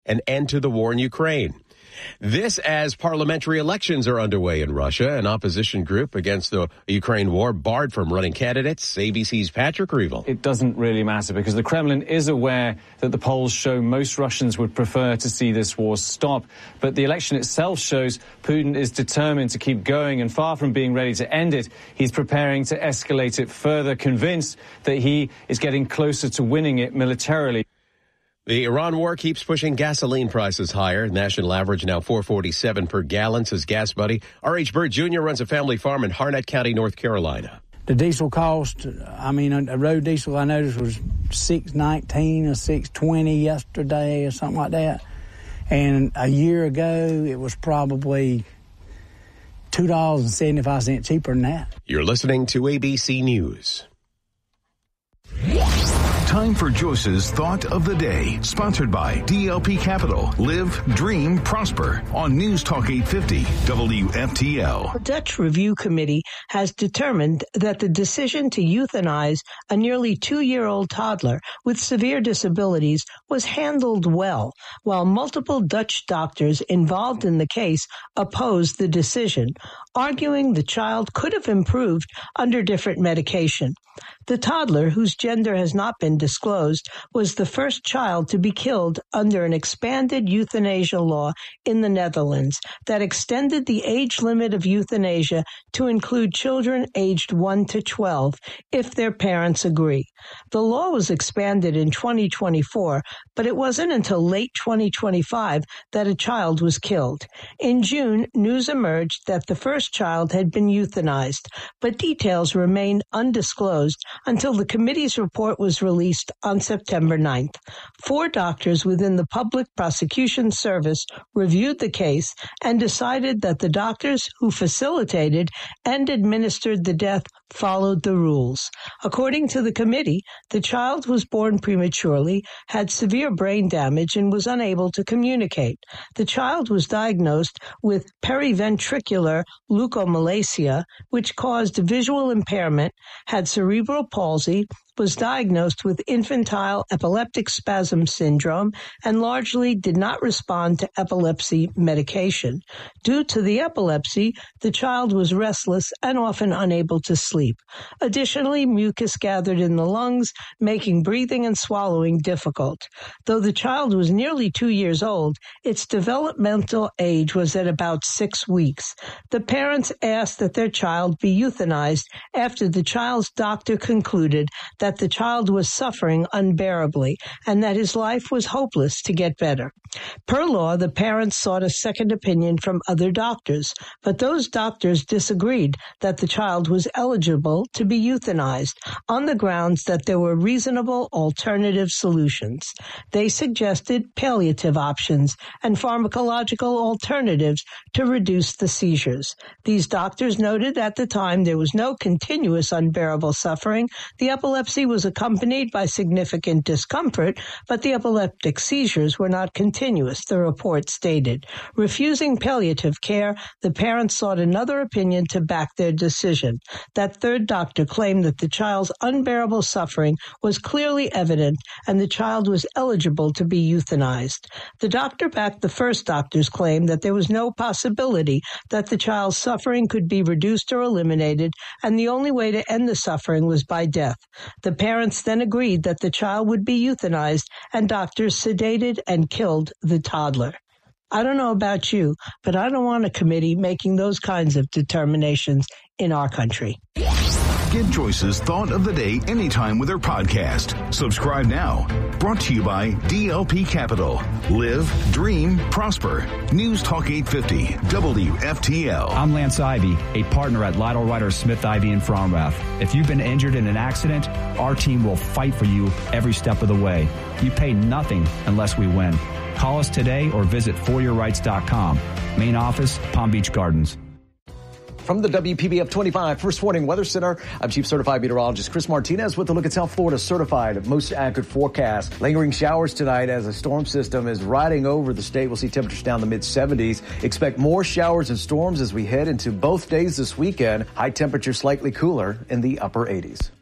an end to the war in Ukraine. This as parliamentary elections are underway in Russia. An opposition group against the Ukraine war barred from running candidates. ABC's Patrick Reevell. It doesn't really matter because the Kremlin is aware that the polls show most Russians would prefer to see this war stop. But the election itself shows Putin is determined to keep going, and far from being ready to end it, he's preparing to escalate it further, convinced that he is getting closer to winning it militarily. The Iran war keeps pushing gasoline prices higher. National average now $4.47 per gallon, says Gas Buddy. R.H. Bird Jr. runs a family farm in Harnett County, North Carolina. The diesel cost, a road diesel I noticed was $6.19 or $6.20 yesterday or something like that. And a year ago, it was probably $2.75 cheaper than that. You're listening to ABC News. Time for Joyce's Thought of the Day, sponsored by DLP Capital. Live, dream, prosper on News Talk 850 WFTL. The Dutch Review Committee has determined that the decision to euthanize a nearly 2-year-old toddler with severe disabilities was handled well, while multiple Dutch doctors involved in the case opposed the decision, arguing the child could have improved under different medication. The toddler, whose gender has not been disclosed, was the first child to be killed under an expanded euthanasia law in the Netherlands that extended the age limit of euthanasia to include children aged 1 to 12 if their parents agree. The law was expanded in 2024, but it wasn't until late 2025 that a child was killed. In June, news emerged that the first child had been euthanized, but details remained undisclosed until the committee's report was released on September 9th. 4 doctors within the Public Prosecution Service reviewed the case and decided that the doctors who facilitated and administered the death followed the rules. According to the committee, the child was born prematurely, had severe brain damage, and was unable to communicate. The child was diagnosed with periventricular leukomalacia, which caused visual impairment, had cerebral palsy, was diagnosed with infantile epileptic spasm syndrome, and largely did not respond to epilepsy medication. Due to the epilepsy, the child was restless and often unable to sleep. Additionally, mucus gathered in the lungs, making breathing and swallowing difficult. Though the child was nearly 2 years old, its developmental age was at about 6 weeks. The parents asked that their child be euthanized after the child's doctor concluded that the child was suffering unbearably and that his life was hopeless to get better. Per law, the parents sought a second opinion from other doctors, but those doctors disagreed that the child was eligible to be euthanized on the grounds that there were reasonable alternative solutions. They suggested palliative options and pharmacological alternatives to reduce the seizures. These doctors noted at the time there was no continuous unbearable suffering. The epilepsy was accompanied by significant discomfort, but the epileptic seizures were not continuous, the report stated. Refusing palliative care, the parents sought another opinion to back their decision. That third doctor claimed that the child's unbearable suffering was clearly evident and the child was eligible to be euthanized. The doctor backed the first doctor's claim that there was no possibility that the child's suffering could be reduced or eliminated, and the only way to end the suffering was by death. The parents then agreed that the child would be euthanized, and doctors sedated and killed the toddler. I don't know about you, but I don't want a committee making those kinds of determinations in our country. Get Joyce's Thought of the Day anytime with her podcast. Subscribe now. Brought to you by DLP Capital. Live, dream, prosper. News Talk 850 WFTL. I'm Lance Ivy, a partner at Lytle Ryder Smith Ivy in Fromrath. If you've been injured in an accident, our team will fight for you every step of the way. You pay nothing unless we win. Call us today or visit foryourrights.com. Main office, Palm Beach Gardens. From the WPBF 25 First Warning Weather Center, I'm Chief Certified Meteorologist Chris Martinez with a look at South Florida certified most accurate forecast. Lingering showers tonight as a storm system is riding over the state. We'll see temperatures down the mid-70s. Expect more showers and storms as we head into both days this weekend. High temperature slightly cooler in the upper 80s.